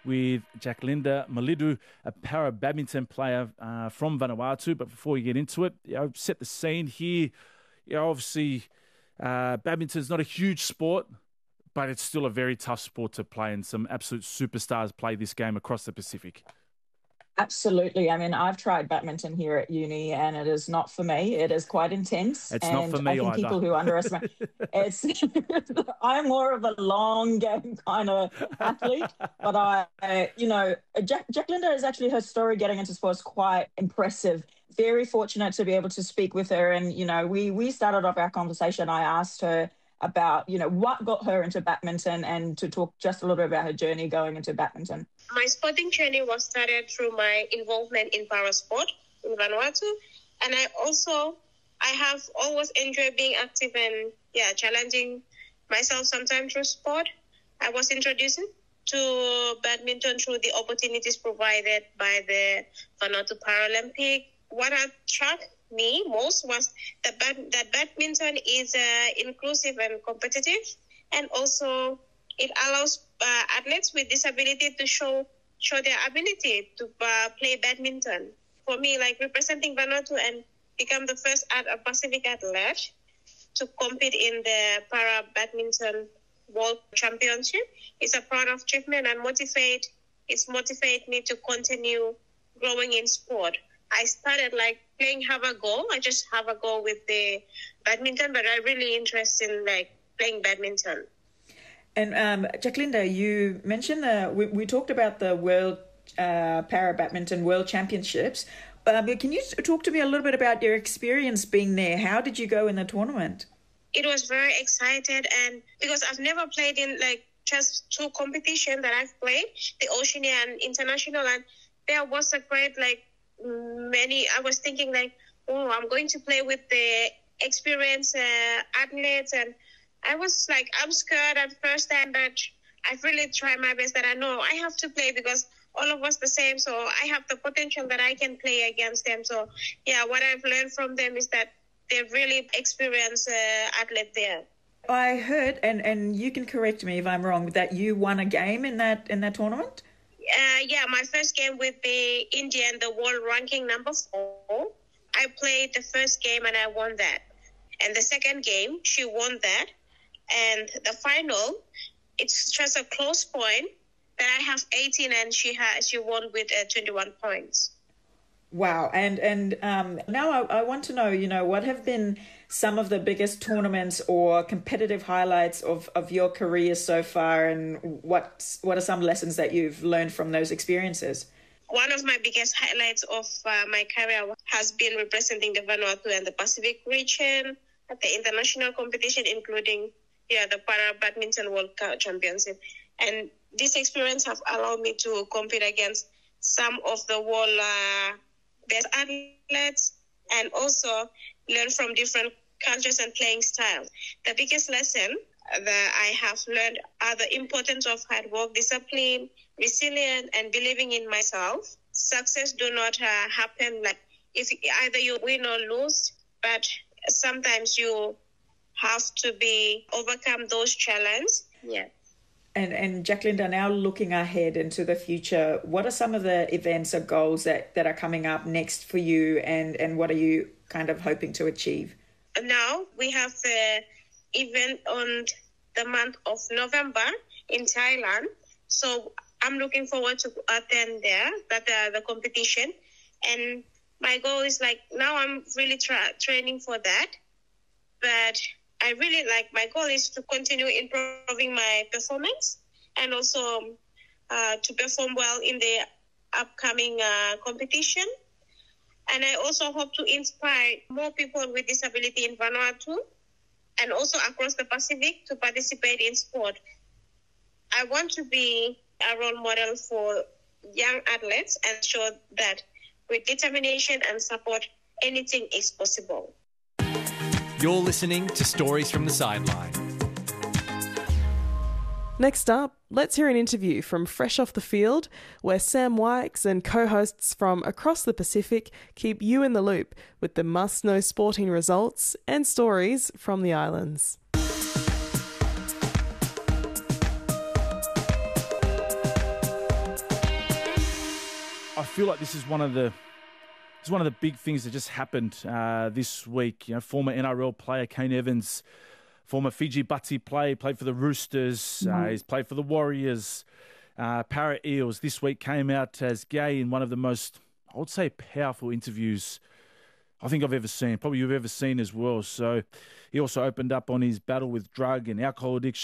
with Jacquelinda Malidu, a para-badminton player from Vanuatu. But before we get into it, set the scene here. Obviously, badminton is not a huge sport, but it's still a very tough sport to play, and some absolute superstars play this game across the Pacific. Absolutely. I mean, I've tried badminton here at uni and it is not for me. It is quite intense. It's not for me I think either. people who underestimate it's I'm more of a long game kind of athlete, but Jacquelinda is actually, her story getting into sports quite impressive. Very fortunate to be able to speak with her, and we started off our conversation. I asked her about what got her into badminton, and to talk just a little bit about her journey going into badminton. My sporting journey was started through my involvement in parasport in Vanuatu, and I have always enjoyed being active and challenging myself sometimes through sport. I was introduced to badminton through the opportunities provided by the Vanuatu Paralympic. What attracted me most was that badminton is inclusive and competitive, and also it allows athletes with disability to show their ability to play badminton. For me, like representing Vanuatu and become the first Pacific athlete to compete in the Para Badminton World Championship is a proud achievement and it's motivate me to continue growing in sport. I started playing have a go. I just have a go with the badminton, but I'm really interested in playing badminton. And Jacquelinda, you mentioned we talked about the World Para Badminton World Championships. Can you talk to me a little bit about your experience being there? How did you go in the tournament? It was very excited, and because I've never played in just two competitions that I've played, the Oceania and International, and there was a great I was thinking I'm going to play with the experienced athletes, and I was I'm scared at first time, but I've really tried my best that I know I have to play because all of us the same, so I have the potential that I can play against them. So what I've learned from them is that they're really experienced athletes there. I heard, and you can correct me if I'm wrong, that you won a game in that tournament? My first game with the Indian, the world ranking number 4. I played the first game and I won that. And the second game, she won that. And the final, it's just a close point that I have 18 and she won with 21 points. Wow. And now I want to know, what have been some of the biggest tournaments or competitive highlights of your career so far, and what are some lessons that you've learned from those experiences? One of my biggest highlights of my career has been representing the Vanuatu and the Pacific region at the international competition, including the Para Badminton World Championship. And this experience have allowed me to compete against some of the world best athletes and also learn from different cultures and playing styles. The biggest lesson that I have learned are the importance of hard work, discipline, resilience, and believing in myself. Success do not happen if either you win or lose, but sometimes you have to overcome those challenges. Yeah. And Jacquelinda, now looking ahead into the future, what are some of the events or goals that are coming up next for you, and what are you kind of hoping to achieve? Now we have the event on the month of November in Thailand. So I'm looking forward to attend there, the competition. And my goal is now I'm really training for that. But I really my goal is to continue improving my performance and also to perform well in the upcoming competition. And I also hope to inspire more people with disability in Vanuatu and also across the Pacific to participate in sport. I want to be a role model for young athletes and show that with determination and support, anything is possible. You're listening to Stories from the Sideline. Next up, let's hear an interview from Fresh Off the Field, where Sam Wykes and co-hosts from across the Pacific keep you in the loop with the must-know sporting results and stories from the islands. feel like this is one of the big things that just happened this week. Former NRL player Kane Evans, former Fiji Butty player, played for the Roosters. He's played for the Warriors, Para Eels. This week came out as gay in one of the most, I would say, powerful interviews I think I've ever seen, probably you've ever seen as well. So he also opened up on his battle with drug and alcohol addiction.